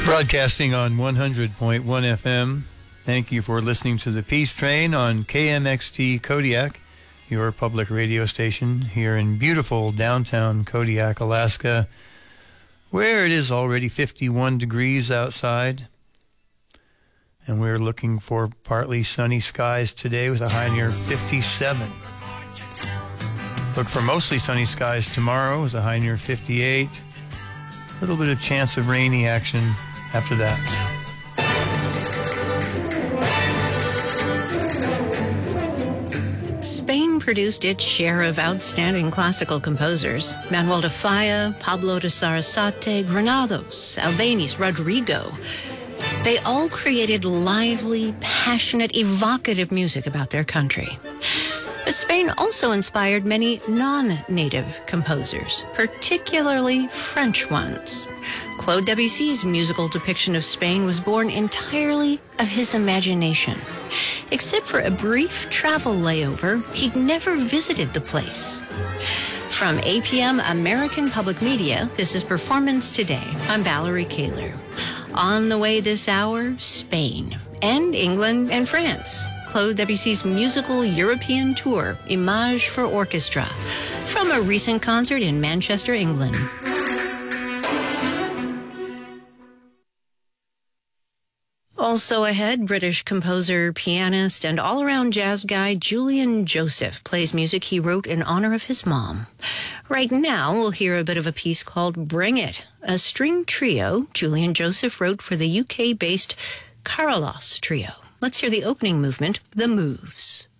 Broadcasting on 100.1 FM. Thank you for listening to the Peace Train on KMXT Kodiak, your public radio station here in beautiful downtown Kodiak, Alaska, where it is already 51 degrees outside. And we're looking for partly sunny skies today with a high near 57. Look for mostly sunny skies tomorrow with a high near 58. A little bit of chance of rainy action after that. Spain produced its share of outstanding classical composers. Manuel de Falla, Pablo de Sarasate, Granados, Albéniz, Rodrigo. They all created lively, passionate, evocative music about their country. But Spain also inspired many non-native composers, particularly French ones. Claude Debussy's musical depiction of Spain was born entirely of his imagination. Except for a brief travel layover, he'd never visited the place. From APM American Public Media, this is Performance Today. I'm Valerie Kaler. On the way this hour, Spain and England and France. Claude Debussy's musical European tour, Image for Orchestra, from a recent concert in Manchester, England. Also ahead, British composer, pianist, and all-around jazz guy Julian Joseph plays music he wrote in honor of his mom. Right now, we'll hear a bit of a piece called Bring It, a string trio Julian Joseph wrote for the UK-based Carlos Trio. Let's hear the opening movement, The Moves.